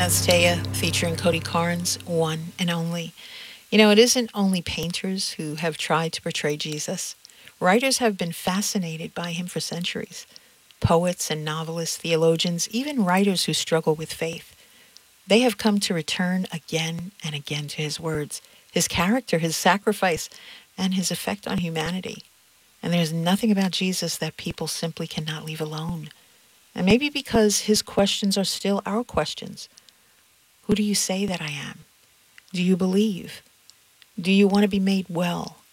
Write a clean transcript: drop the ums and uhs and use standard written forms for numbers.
Astea featuring Cody Carnes, One and Only. You know, it isn't only painters who have tried to portray Jesus. Writers have been fascinated by him for centuries. Poets and novelists, theologians, even writers who struggle with faith. They have come to return again and again to his words, his character, his sacrifice, and his effect on humanity. And there's nothing about Jesus that people simply cannot leave alone. And maybe because his questions are still our questions. Who do you say that I am? Do you believe? Do you want to be made well?